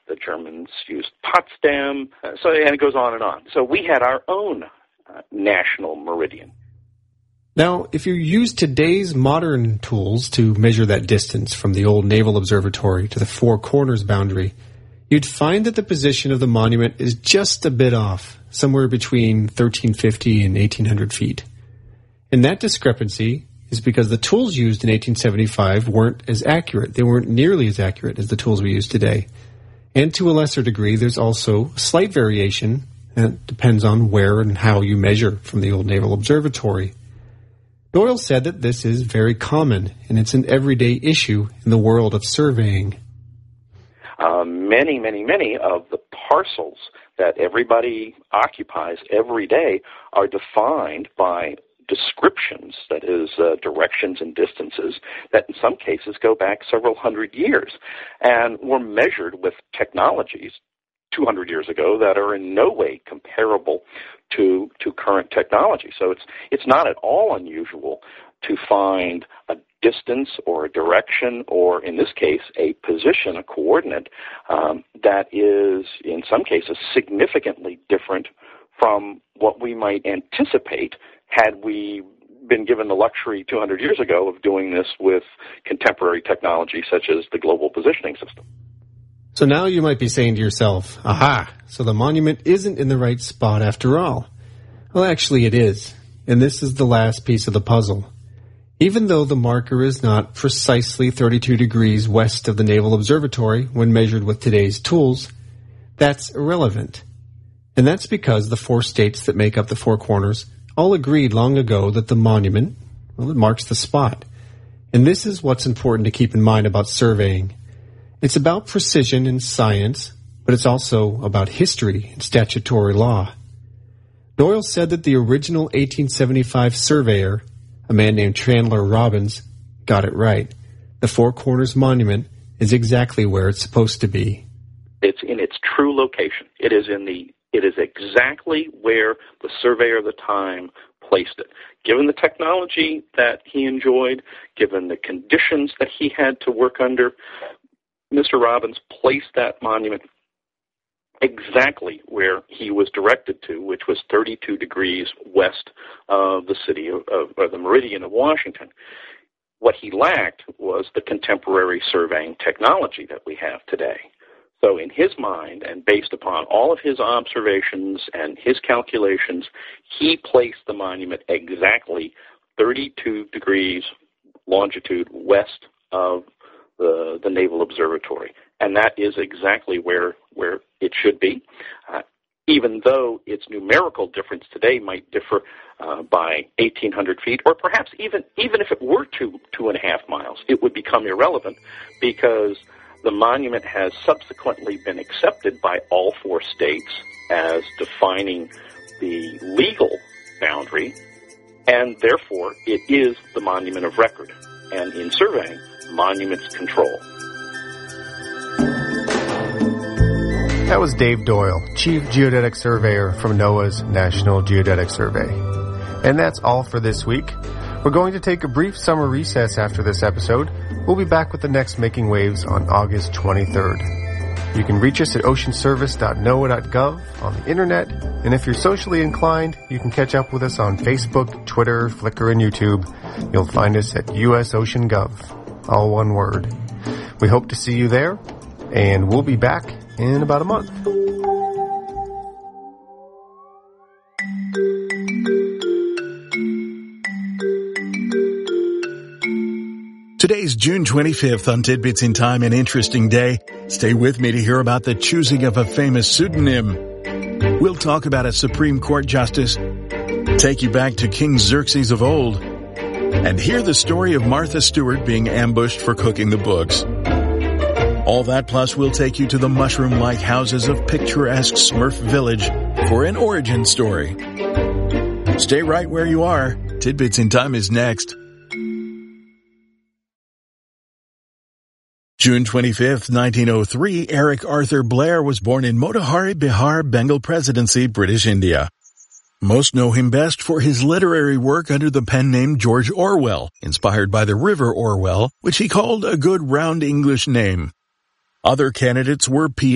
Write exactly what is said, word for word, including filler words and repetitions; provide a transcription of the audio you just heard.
The Germans used Potsdam, uh, so and it goes on and on. So we had our own uh, national meridian. Now, if you use today's modern tools to measure that distance from the old Naval Observatory to the Four Corners boundary, you'd find that the position of the monument is just a bit off, somewhere between thirteen fifty and eighteen hundred feet. And that discrepancy is because the tools used in eighteen seventy-five weren't as accurate. They weren't nearly as accurate as the tools we use today. And to a lesser degree, there's also slight variation, and it depends on where and how you measure from the old Naval Observatory. Doyle said that this is very common, and it's an everyday issue in the world of surveying. Uh, many, many, many of the parcels that everybody occupies every day are defined by descriptions, that is, uh, directions and distances, that in some cases go back several hundred years, and were measured with technologies two hundred years ago that are in no way comparable to to current technology. So it's it's not at all unusual to find a distance or a direction, or in this case, a position, a coordinate, um, that is in some cases significantly different from what we might anticipate had we been given the luxury two hundred years ago of doing this with contemporary technology such as the global positioning system. So now you might be saying to yourself, aha, so the monument isn't in the right spot after all. Well, actually it is, and this is the last piece of the puzzle. Even though the marker is not precisely thirty-two degrees west of the Naval Observatory when measured with today's tools, that's irrelevant. And that's because the four states that make up the Four Corners all agreed long ago that the monument, well, it marks the spot. And this is what's important to keep in mind about surveying. It's about precision and science, but it's also about history and statutory law. Doyle said that the original eighteen seventy-five surveyor, a man named Chandler Robbins, got it right. The Four Corners Monument is exactly where it's supposed to be. It's in its true location. It is in the. It is exactly where the surveyor of the time placed it. Given the technology that he enjoyed, given the conditions that he had to work under, Mister Robbins placed that monument exactly where he was directed to, which was thirty-two degrees west of the city of, of or the meridian of Washington. What he lacked was the contemporary surveying technology that we have today. So in his mind, and based upon all of his observations and his calculations, he placed the monument exactly thirty-two degrees longitude west of the, the Naval Observatory. And that is exactly where, where it should be, uh, even though its numerical difference today might differ uh, by eighteen hundred feet, or perhaps even, even if it were two, two and a half miles, it would become irrelevant because the monument has subsequently been accepted by all four states as defining the legal boundary, and therefore it is the monument of record. And in surveying, monuments control. That was Dave Doyle, Chief Geodetic Surveyor from NOAA's National Geodetic Survey. And that's all for this week. We're going to take a brief summer recess after this episode. We'll be back with the next Making Waves on August twenty-third. You can reach us at ocean service dot noaa dot gov on the internet, and if you're socially inclined, you can catch up with us on Facebook, Twitter, Flickr, and YouTube. You'll find us at U S Ocean Gov, all one word. We hope to see you there, and we'll be back in about a month. Today's June twenty-fifth on Tidbits in Time, an interesting day. Stay with me to hear about the choosing of a famous pseudonym. We'll talk about a Supreme Court justice, take you back to King Xerxes of old, and hear the story of Martha Stewart being ambushed for cooking the books. All that plus we'll take you to the mushroom-like houses of picturesque Smurf Village for an origin story. Stay right where you are. Tidbits in Time is next. June twenty-fifth, nineteen oh three, Eric Arthur Blair was born in Motihari, Bihar, Bengal Presidency, British India. Most know him best for his literary work under the pen name George Orwell, inspired by the River Orwell, which he called a good round English name. Other candidates were P.